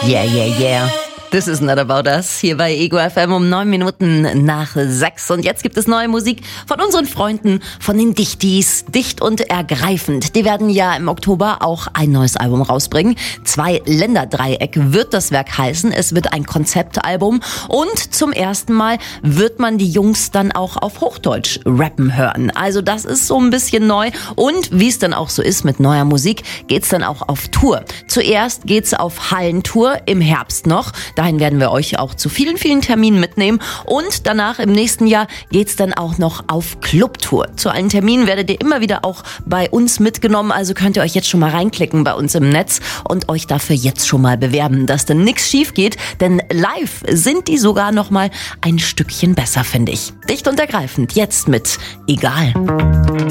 Yeah, yeah, yeah. This is not about us. Hier bei Ego FM um 9 Minuten nach 6. Und jetzt gibt es neue Musik von unseren Freunden, von den Dichtis. Dicht und ergreifend. Die werden ja im Oktober auch ein neues Album rausbringen. 2-Länder-Dreieck wird das Werk heißen. Es wird ein Konzeptalbum. Und zum ersten Mal wird man die Jungs dann auch auf Hochdeutsch rappen hören. Also das ist so ein bisschen neu. Und wie es dann auch so ist mit neuer Musik, geht's dann auch auf Tour. Zuerst geht's auf Hallentour im Herbst noch. Dahin werden wir euch auch zu vielen, vielen Terminen mitnehmen. Und danach im nächsten Jahr geht's dann auch noch auf Clubtour. Zu allen Terminen werdet ihr immer wieder auch bei uns mitgenommen. Also könnt ihr euch jetzt schon mal reinklicken bei uns im Netz und euch dafür jetzt schon mal bewerben, dass dann nichts schief geht. Denn live sind die sogar noch mal ein Stückchen besser, finde ich. Dicht und ergreifend, jetzt mit Egal.